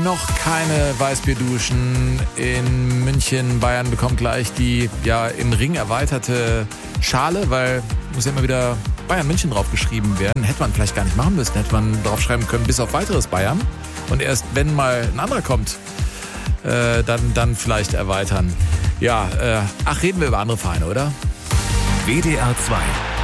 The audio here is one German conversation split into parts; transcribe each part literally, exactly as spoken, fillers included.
noch keine Weißbierduschen in München. Bayern bekommt gleich die ja im Ring erweiterte Schale, weil muss ja immer wieder Bayern München draufgeschrieben werden. Hätte man vielleicht gar nicht machen müssen. Hätte man draufschreiben können, bis auf weiteres Bayern. Und erst wenn mal ein anderer kommt, äh, dann, dann vielleicht erweitern. Ja, äh, ach, reden wir über andere Vereine, oder? W D R zwei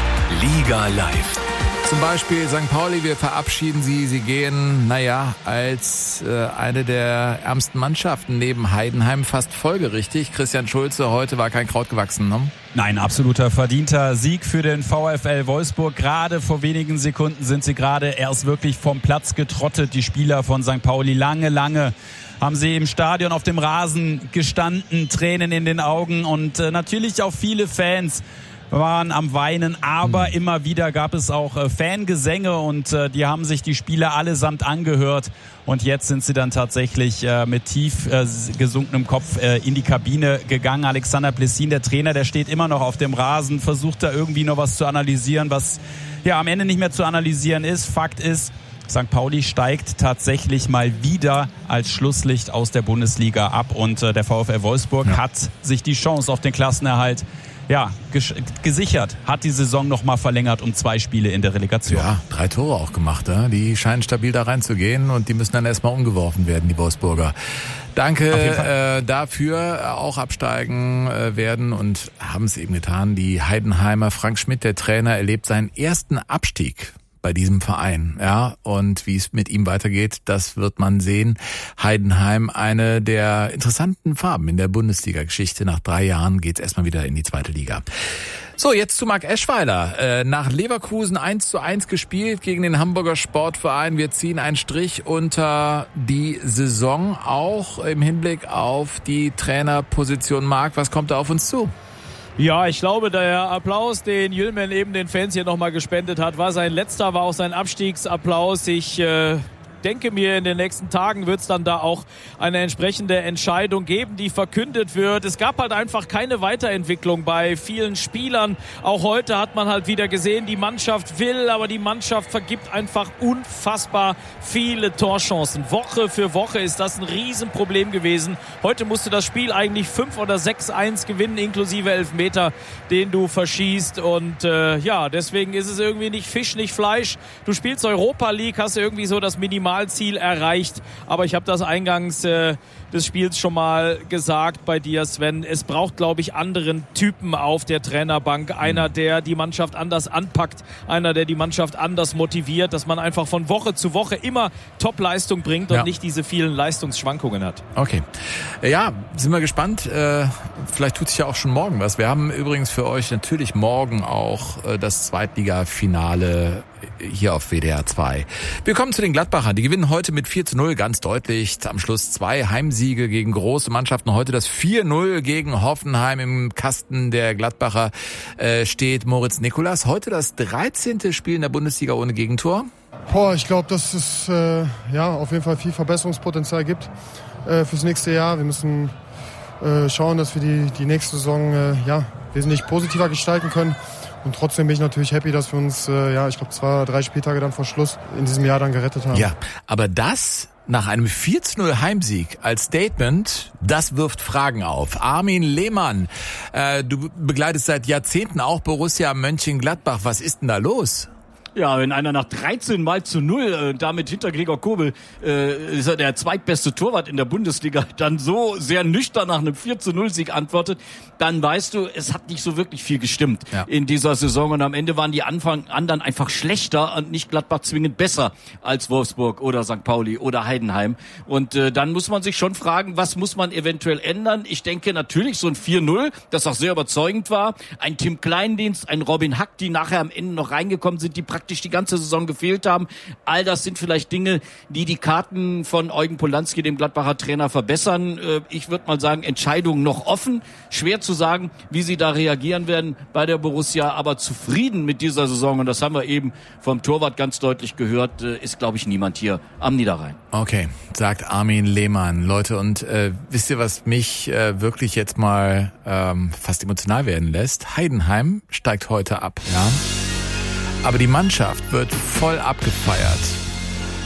Liga Live. Zum Beispiel Sankt Pauli, wir verabschieden sie. Sie gehen, naja, als äh, eine der ärmsten Mannschaften neben Heidenheim fast folgerichtig. Christian Schulze, heute war kein Kraut gewachsen, ne? Nein, absoluter verdienter Sieg für den VfL Wolfsburg. Gerade vor wenigen Sekunden sind sie gerade erst wirklich vom Platz getrottet. Die Spieler von Sankt Pauli, lange, lange haben sie im Stadion auf dem Rasen gestanden, Tränen in den Augen und äh, natürlich auch viele Fans waren am Weinen, aber mhm. immer wieder gab es auch äh, Fangesänge und äh, die haben sich die Spieler allesamt angehört und jetzt sind sie dann tatsächlich äh, mit tief äh, gesunkenem Kopf äh, in die Kabine gegangen. Alexander Plessin, der Trainer, der steht immer noch auf dem Rasen, versucht da irgendwie noch was zu analysieren, was ja am Ende nicht mehr zu analysieren ist. Fakt ist, Sankt Pauli steigt tatsächlich mal wieder als Schlusslicht aus der Bundesliga ab und äh, der VfL Wolfsburg ja. hat sich die Chance auf den Klassenerhalt ja, ges- gesichert, hat die Saison nochmal verlängert um zwei Spiele in der Relegation. Ja, drei Tore auch gemacht. Ja? Die scheinen stabil da reinzugehen und die müssen dann erstmal umgeworfen werden, die Wolfsburger. Danke äh, dafür, auch absteigen äh, werden und haben es eben getan. Die Heidenheimer, Frank Schmidt, der Trainer, erlebt seinen ersten Abstieg bei diesem Verein, ja, und wie es mit ihm weitergeht, das wird man sehen. Heidenheim, eine der interessanten Farben in der Bundesliga-Geschichte. Nach drei Jahren geht's erstmal wieder in die zweite Liga. So, jetzt zu Marc Eschweiler. Äh, nach Leverkusen eins zu eins gespielt gegen den Hamburger Sportverein. Wir ziehen einen Strich unter die Saison, auch im Hinblick auf die Trainerposition. Marc, was kommt da auf uns zu? Ja, ich glaube, der Applaus, den Yilmaz eben den Fans hier nochmal gespendet hat, war sein letzter, war auch sein Abstiegsapplaus. Ich äh, denke mir, in den nächsten Tagen wird es dann da auch eine entsprechende Entscheidung geben, die verkündet wird. Es gab halt einfach keine Weiterentwicklung bei vielen Spielern. Auch heute hat man halt wieder gesehen, die Mannschaft will, aber die Mannschaft vergibt einfach unfassbar viele Torchancen. Woche für Woche ist das ein Riesenproblem gewesen. Heute musste das Spiel eigentlich fünf oder sechs eins gewinnen, inklusive Elfmeter, den du verschießt. Und äh, ja, deswegen ist es irgendwie nicht Fisch, nicht Fleisch. Du spielst Europa League, hast irgendwie so das Minimal Ziel erreicht, aber ich habe das eingangs äh, des Spiels schon mal gesagt bei dir, Sven. Es braucht, glaube ich, anderen Typen auf der Trainerbank. Einer, der die Mannschaft anders anpackt, einer, der die Mannschaft anders motiviert, dass man einfach von Woche zu Woche immer Top-Leistung bringt und ja. nicht diese vielen Leistungsschwankungen hat. Okay. Ja, sind wir gespannt. Äh, vielleicht tut sich ja auch schon morgen was. Wir haben übrigens für euch natürlich morgen auch äh, das Zweitliga-Finale hier auf W D R zwei. Wir kommen zu den Gladbachern. Die gewinnen heute mit vier zu null ganz deutlich. Am Schluss zwei Heimsiege gegen große Mannschaften. Heute das vier null gegen Hoffenheim. Im Kasten der Gladbacher äh, steht Moritz Nikolas. Heute das dreizehnte Spiel in der Bundesliga ohne Gegentor. Boah, ich glaube, dass es äh, ja auf jeden Fall viel Verbesserungspotenzial gibt äh, fürs nächste Jahr. Wir müssen äh, schauen, dass wir die, die nächste Saison äh, ja, wesentlich positiver gestalten können. Und trotzdem bin ich natürlich happy, dass wir uns, äh, ja, ich glaube, zwei oder drei Spieltage dann vor Schluss in diesem Jahr dann gerettet haben. Ja, aber das nach einem vier zu null Heimsieg als Statement, das wirft Fragen auf. Armin Lehmann, äh, du begleitest seit Jahrzehnten auch Borussia Mönchengladbach. Was ist denn da los? Ja, wenn einer nach dreizehn Mal zu null, äh, damit hinter Gregor Kobel, äh, ist er der zweitbeste Torwart in der Bundesliga, dann so sehr nüchtern nach einem vier zu null Sieg antwortet, dann weißt du, es hat nicht so wirklich viel gestimmt ja. in dieser Saison. Und am Ende waren die Anfang anderen einfach schlechter und nicht Gladbach zwingend besser als Wolfsburg oder Sankt Pauli oder Heidenheim. Und äh, dann muss man sich schon fragen, was muss man eventuell ändern? Ich denke natürlich so ein vier null, das auch sehr überzeugend war. Ein Tim Kleindienst, ein Robin Hack, die nachher am Ende noch reingekommen sind, die praktisch die ganze Saison gefehlt haben. All das sind vielleicht Dinge, die die Karten von Eugen Polanski, dem Gladbacher Trainer, verbessern. Ich würde mal sagen, Entscheidungen noch offen. Schwer zu sagen, wie sie da reagieren werden bei der Borussia, aber zufrieden mit dieser Saison, und das haben wir eben vom Torwart ganz deutlich gehört, ist, glaube ich, niemand hier am Niederrhein. Okay, sagt Armin Lehmann. Leute, und äh, wisst ihr, was mich äh, wirklich jetzt mal ähm, fast emotional werden lässt? Heidenheim steigt heute ab, ja. Aber die Mannschaft wird voll abgefeiert.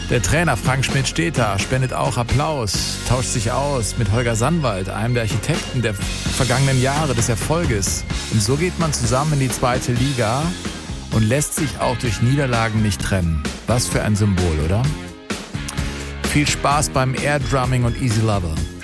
Der Trainer Frank Schmidt steht da, spendet auch Applaus, tauscht sich aus mit Holger Sandwald, einem der Architekten der vergangenen Jahre des Erfolges. Und so geht man zusammen in die zweite Liga und lässt sich auch durch Niederlagen nicht trennen. Was für ein Symbol, oder? Viel Spaß beim Air Drumming und Easy Lover.